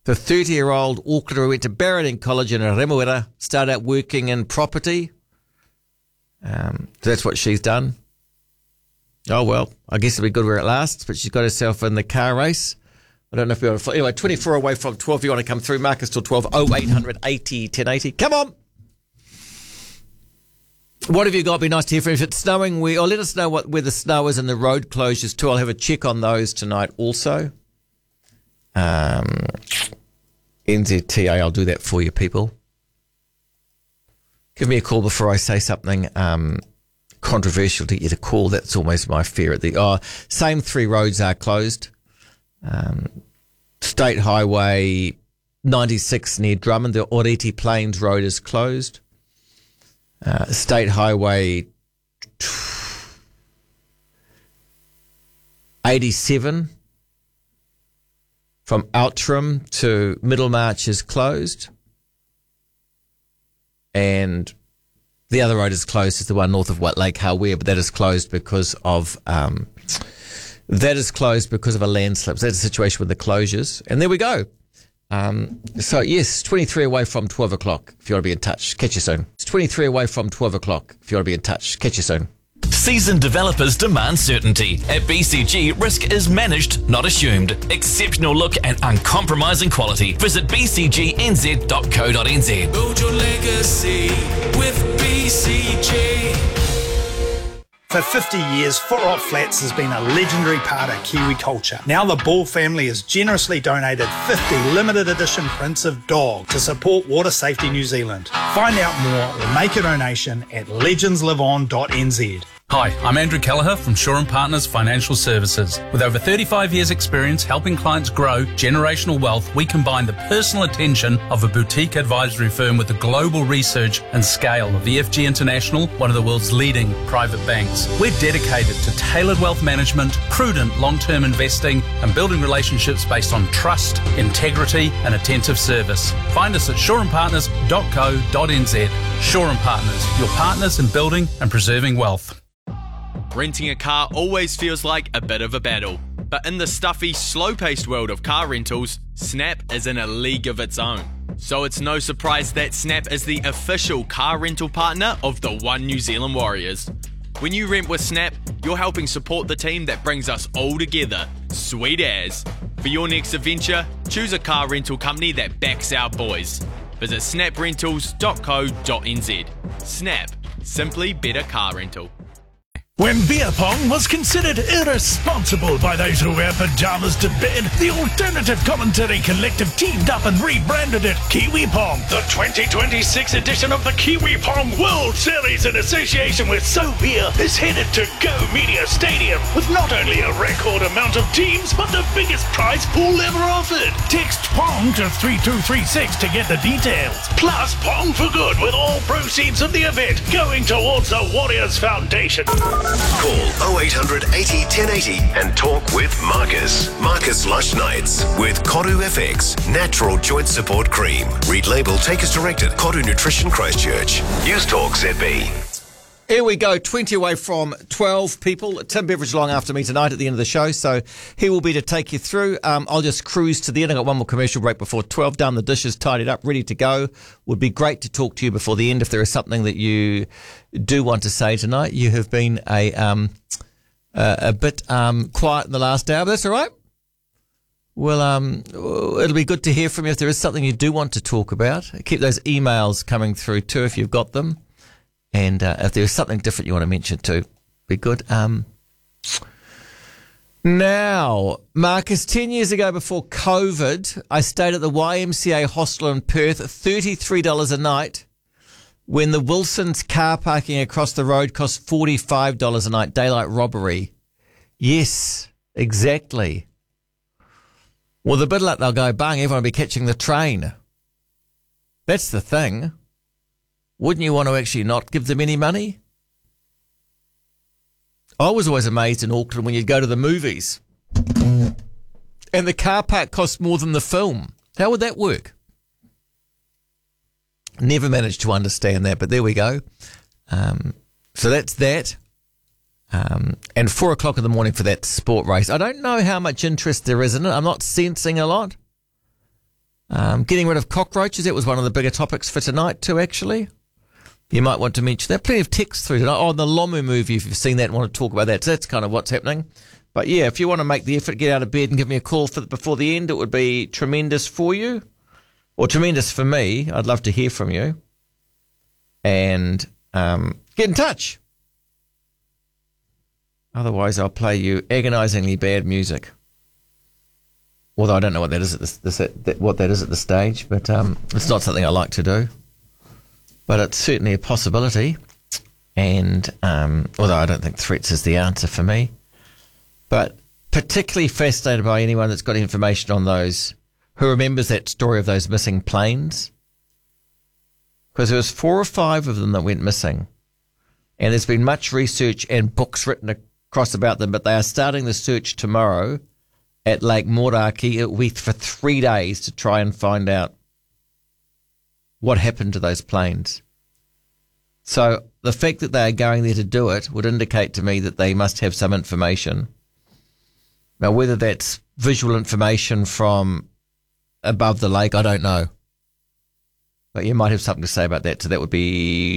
The 30-year-old Auckland went to Barrington College in Remuera, started out working in property. So that's what she's done. Oh, well, I guess it'll be good where it lasts, but she's got herself in the car race. I don't know if you want to... Anyway, 24 away from 12. If you want to come through, Marcus till 12. 0800 80 1080. Come on. What have you got? Be nice to hear from you. If it's snowing, let us know where the snow is and the road closures too. I'll have a check on those tonight also. NZTA, I'll do that for you, people. Give me a call before I say something controversial to get a call. That's almost my fear. Same 3 roads are closed. State Highway 96 near Drummond, the Oreti Plains Road is closed. State Highway 87 from Outram to Middlemarch is closed. And the other road is closed. It's the one north of Lake Hawea, but that is closed because of a landslip. So that's a situation with the closures. And there we go. So, yes, 23 away from 12 o'clock if you want to be in touch. Catch you soon. It's 23 away from 12 o'clock if you want to be in touch. Catch you soon. Seasoned developers demand certainty. At BCG, risk is managed, not assumed. Exceptional look and uncompromising quality. Visit bcgnz.co.nz. Build your legacy with BCG. For 50 years, Foot Rock Flats has been a legendary part of Kiwi culture. Now the Ball family has generously donated 50 limited edition prints of dog to support Water Safety New Zealand. Find out more or make a donation at legendsliveon.nz. Hi, I'm Andrew Kelleher from Shaw & Partners Financial Services. With over 35 years' experience helping clients grow generational wealth, we combine the personal attention of a boutique advisory firm with the global research and scale of EFG International, one of the world's leading private banks. We're dedicated to tailored wealth management, prudent long-term investing, and building relationships based on trust, integrity, and attentive service. Find us at shawandpartners.co.nz. Shaw & Partners, your partners in building and preserving wealth. Renting a car always feels like a bit of a battle, but in the stuffy, slow-paced world of car rentals, Snap is in a league of its own. So it's no surprise that Snap is the official car rental partner of the One New Zealand Warriors. When you rent with Snap, you're helping support the team that brings us all together. Sweet as. For your next adventure, choose a car rental company that backs our boys. Visit snaprentals.co.nz. Snap. Simply better car rental. When beer pong was considered irresponsible by those who wear pajamas to bed, the Alternative Commentary Collective teamed up and rebranded it Kiwi Pong. The 2026 edition of the Kiwi Pong World Series in association with So Beer is headed to Go Media Stadium with not only a record amount of teams, but the biggest prize pool ever offered. Text Pong to 3236 to get the details. Plus Pong for Good with all proceeds of the event going towards the Warriors Foundation. Call 0800 80 1080 and talk with Marcus. Marcus Lush Nights with Koru FX Natural Joint Support Cream. Read label, take as directed. Koru Nutrition Christchurch. News Talk ZB. Here we go, 20 away from 12 people. Tim Beveridge along after me tonight at the end of the show, so he will be to take you through. I'll just cruise to the end. I've got one more commercial break before 12. Done the dishes, tidied up, ready to go. Would be great to talk to you before the end if there is something that you do want to say tonight. You have been a bit quiet in the last hour, but that's all right. Well, it'll be good to hear from you if there is something you do want to talk about. Keep those emails coming through too if you've got them. And if there's something different you want to mention too, be good. Now, Marcus, 10 years ago before COVID, I stayed at the YMCA hostel in Perth, $33 a night, when the Wilson's car parking across the road cost $45 a night, daylight robbery. Yes, exactly. Well, the bit of luck they'll go bang, everyone will be catching the train. That's the thing. Wouldn't you want to actually not give them any money? I was always amazed in Auckland when you'd go to the movies and the car park cost more than the film. How would that work? Never managed to understand that, but there we go. So that's that. And 4 o'clock in the morning for that sport race. I don't know how much interest there is in it. I'm not sensing a lot. Getting rid of cockroaches, that was one of the bigger topics for tonight too, actually. You might want to mention that. Plenty of text through tonight. Oh, the Lomu movie, if you've seen that and want to talk about that. So that's kind of what's happening. But yeah, if you want to make the effort, get out of bed and give me a call before the end, it would be tremendous for you. Or tremendous for me. I'd love to hear from you. And get in touch. Otherwise, I'll play you agonisingly bad music. Although I don't know what that is at this stage, but it's not something I like to do. But it's certainly a possibility. And although I don't think threats is the answer for me, but particularly fascinated by anyone that's got information on those, who remembers that story of those missing planes. Because there was 4 or 5 of them that went missing. And there's been much research and books written across about them, but they are starting the search tomorrow at Lake Moeraki for 3 days to try and find out what happened to those planes. So the fact that they are going there to do it would indicate to me that they must have some information. Now, whether that's visual information from above the lake, I don't know. But you might have something to say about that. So that would be